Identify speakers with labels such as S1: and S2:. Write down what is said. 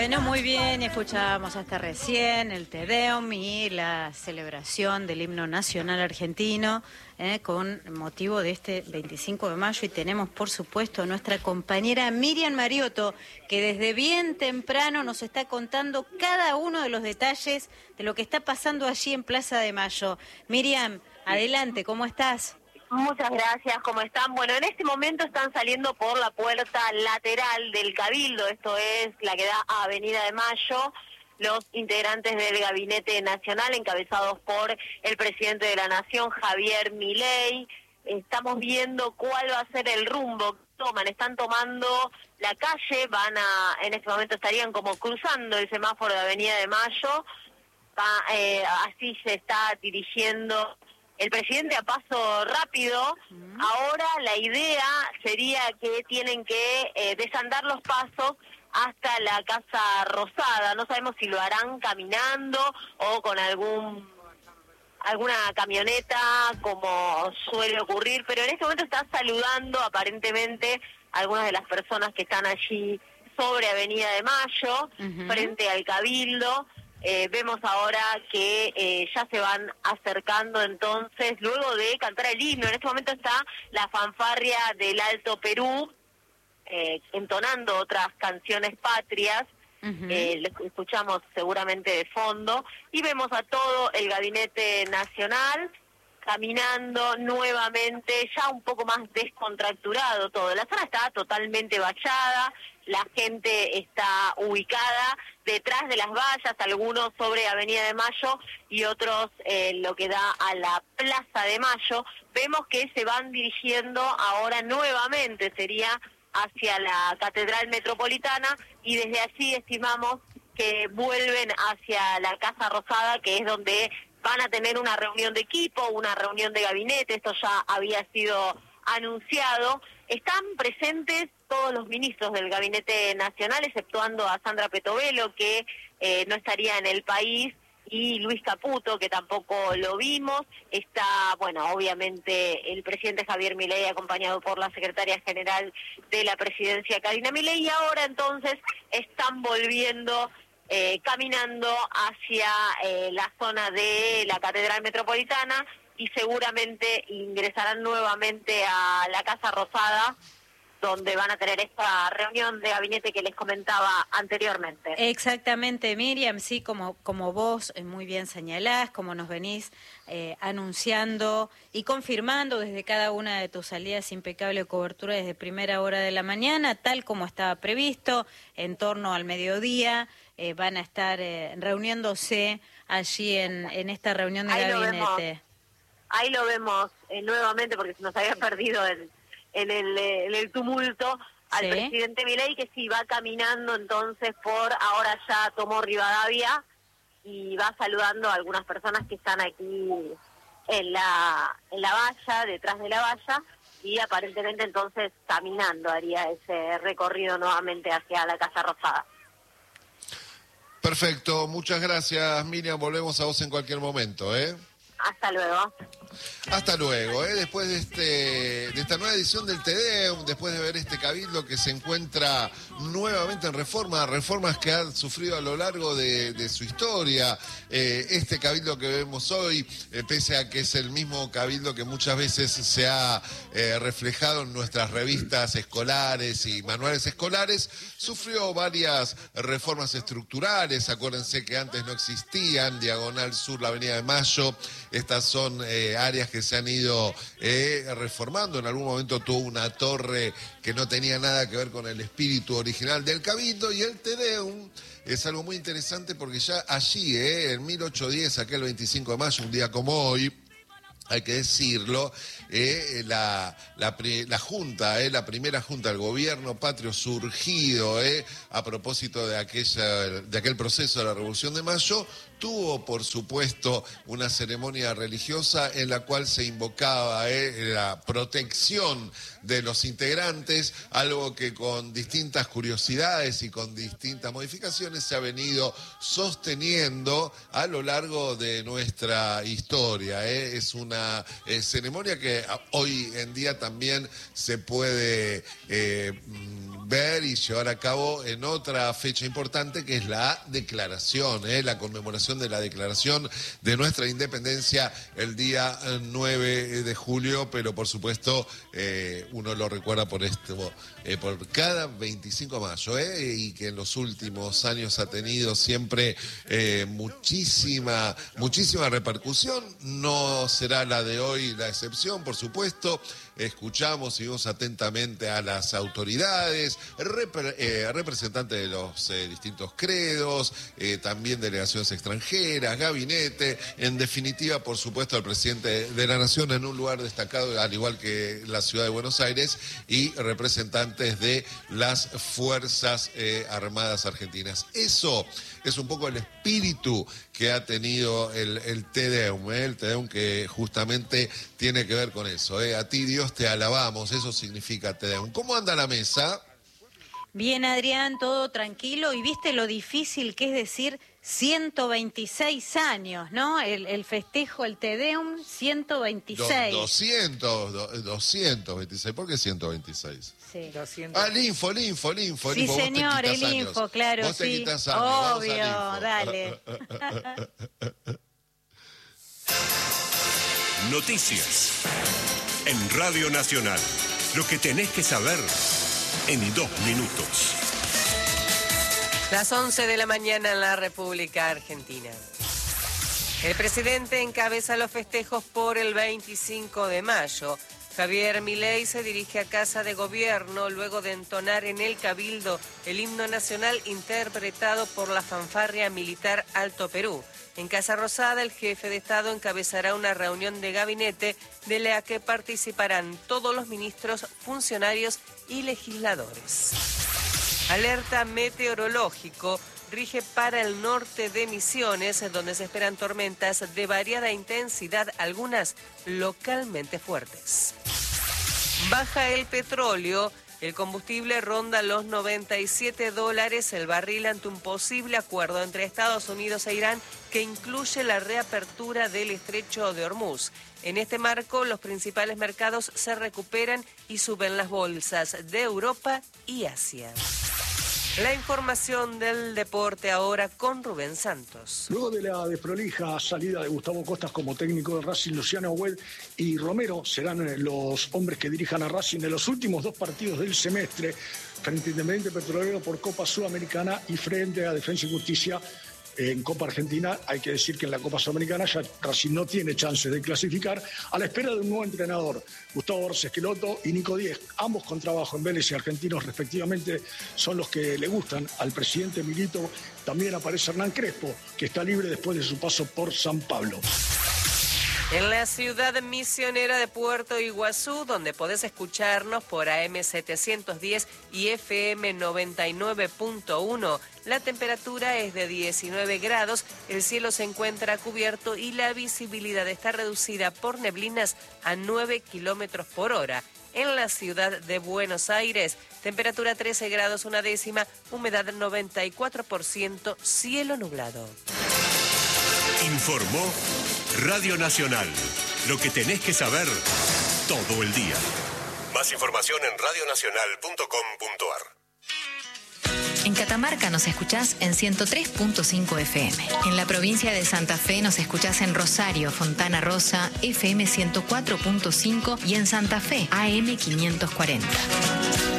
S1: Bueno, muy bien, escuchábamos hasta recién el Te Deum y la celebración del himno nacional argentino con motivo de este 25 de mayo y tenemos por supuesto a nuestra compañera Miriam Mariotto que desde bien temprano nos está contando cada uno de los detalles de lo que está pasando allí en Plaza de Mayo. Miriam, adelante, ¿cómo estás?
S2: Muchas gracias, ¿cómo están? Bueno, en este momento están saliendo por la puerta lateral del Cabildo, esto es la que da a Avenida de Mayo, los integrantes del Gabinete Nacional encabezados por el presidente de la Nación, Javier Milei. Estamos viendo cuál va a ser el rumbo que toman. Están tomando la calle, en este momento estarían como cruzando el semáforo de Avenida de Mayo. Así se está dirigiendo el presidente a paso rápido. Ahora la idea sería que tienen que desandar los pasos hasta la Casa Rosada. No sabemos si lo harán caminando o con alguna camioneta, como suele ocurrir, pero en este momento está saludando aparentemente a algunas de las personas que están allí sobre Avenida de Mayo, frente al Cabildo. Vemos ahora que ya se van acercando entonces, luego de cantar el himno. En este momento está la fanfarria del Alto Perú, entonando otras canciones patrias. Lo escuchamos seguramente de fondo, y vemos a todo el Gabinete Nacional caminando nuevamente, ya un poco más descontracturado todo. La zona está totalmente vallada, la gente está ubicada detrás de las vallas, algunos sobre Avenida de Mayo y otros lo que da a la Plaza de Mayo. Vemos que se van dirigiendo ahora nuevamente, sería hacia la Catedral Metropolitana, y desde allí estimamos que vuelven hacia la Casa Rosada, que es donde van a tener una reunión de equipo, una reunión de gabinete. Esto ya había sido anunciado. Están presentes todos los ministros del Gabinete Nacional, exceptuando a Sandra Petovelo, que no estaría en el país, y Luis Caputo, que tampoco lo vimos. Está, bueno, obviamente el presidente Javier Milei, acompañado por la secretaria general de la presidencia, Karina Milei, y ahora entonces están volviendo caminando hacia la zona de la Catedral Metropolitana, y seguramente ingresarán nuevamente a la Casa Rosada, donde van a tener esta reunión de gabinete que les comentaba anteriormente.
S1: Exactamente, Miriam, sí, como vos muy bien señalás, como nos venís anunciando y confirmando desde cada una de tus salidas, impecable cobertura desde primera hora de la mañana, tal como estaba previsto, en torno al mediodía, van a estar reuniéndose allí en esta reunión de gabinete.
S2: Ahí lo vemos nuevamente, porque se nos había perdido en el tumulto, al presidente Milei, que sí va caminando entonces ahora ya tomó Rivadavia, y va saludando a algunas personas que están aquí en la valla, detrás de la valla, y aparentemente entonces caminando haría ese recorrido nuevamente hacia la Casa Rosada.
S3: Perfecto, muchas gracias, Miriam. Volvemos a vos en cualquier momento, ¿eh?
S2: Hasta luego.
S3: Hasta luego, después de esta nueva edición del Te Deum, después de ver este cabildo que se encuentra nuevamente en reformas que han sufrido a lo largo de su historia. Este cabildo que vemos hoy, pese a que es el mismo cabildo que muchas veces se ha reflejado en nuestras revistas escolares y manuales escolares, sufrió varias reformas estructurales. Acuérdense que antes no existían, Diagonal Sur, la Avenida de Mayo. Estas son áreas que se han ido reformando. En algún momento tuvo una torre que no tenía nada que ver con el espíritu original del Cabildo, y el Te Deum es algo muy interesante porque ya allí, en 1810, aquel 25 de mayo, un día como hoy, hay que decirlo, la Junta, la primera Junta del Gobierno Patrio surgido a propósito de aquel proceso de la Revolución de Mayo, tuvo, por supuesto, una ceremonia religiosa en la cual se invocaba la protección de los integrantes, algo que con distintas curiosidades y con distintas modificaciones se ha venido sosteniendo a lo largo de nuestra historia. Es una una ceremonia que hoy en día también se puede ver y llevar a cabo en otra fecha importante, que es la declaración, la conmemoración de la declaración de nuestra independencia el día 9 de julio, pero por supuesto uno lo recuerda por esto, por cada 25 de mayo, y que en los últimos años ha tenido siempre muchísima repercusión. No será la de hoy la excepción, por supuesto. Escuchamos y vimos atentamente a las autoridades, representantes de los distintos credos, también delegaciones extranjeras, gabinete, en definitiva, por supuesto, al presidente de la Nación en un lugar destacado, al igual que la ciudad de Buenos Aires, y representantes de las Fuerzas Armadas Argentinas. Eso es un poco el espíritu que ha tenido el Te Deum, que justamente tiene que ver con eso. A ti, Dios, te alabamos, eso significa Te Deum. ¿Cómo anda la mesa?
S1: Bien, Adrián, todo tranquilo. Y viste lo difícil que es decir 126 años, ¿no? El festejo, el Te Deum, 126.
S3: 226. ¿Por qué 126?
S1: Sí.
S4: 200.
S3: Ah, el info.
S1: Sí, señor, el info, años. Claro,
S3: vos te
S1: sí.
S3: quitas años,
S1: obvio, dale.
S5: Noticias en Radio Nacional. Lo que tenés que saber en 2 minutos.
S4: Las 11 de la mañana en la República Argentina. El presidente encabeza los festejos por el 25 de mayo. Javier Milei se dirige a Casa de Gobierno luego de entonar en el Cabildo el himno nacional interpretado por la fanfarria militar Alto Perú. En Casa Rosada, el jefe de Estado encabezará una reunión de gabinete de la que participarán todos los ministros, funcionarios y legisladores. Alerta meteorológico rige para el norte de Misiones, donde se esperan tormentas de variada intensidad, algunas localmente fuertes. Baja el petróleo. El combustible ronda los $97 el barril ante un posible acuerdo entre Estados Unidos e Irán que incluye la reapertura del estrecho de Hormuz. En este marco, los principales mercados se recuperan y suben las bolsas de Europa y Asia. La información del deporte ahora con Rubén Santos.
S6: Luego de la desprolija salida de Gustavo Costas como técnico de Racing, Luciano Agüed y Romero serán los hombres que dirijan a Racing en los últimos 2 partidos del semestre, frente a Independiente Petrolero por Copa Sudamericana y frente a Defensa y Justicia en Copa Argentina. Hay que decir que en la Copa Sudamericana ya Racing no tiene chances de clasificar, a la espera de un nuevo entrenador. Gustavo Borges Esqueloto y Nico Díez, ambos con trabajo en Vélez y Argentinos respectivamente, son los que le gustan al presidente Milito. También aparece Hernán Crespo, que está libre después de su paso por San Pablo.
S4: En la ciudad misionera de Puerto Iguazú, donde podés escucharnos por AM 710 y FM 99.1, la temperatura es de 19 grados, el cielo se encuentra cubierto y la visibilidad está reducida por neblinas a 9 kilómetros por hora. En la ciudad de Buenos Aires, temperatura 13 grados 1/10, humedad 94%, cielo nublado.
S5: Informó Radio Nacional. Lo que tenés que saber todo el día. Más información en radionacional.com.ar.
S7: En Catamarca nos escuchás en 103.5 FM. En la provincia de Santa Fe nos escuchás en Rosario, Fontana Rosa, FM 104.5 y en Santa Fe, AM 540.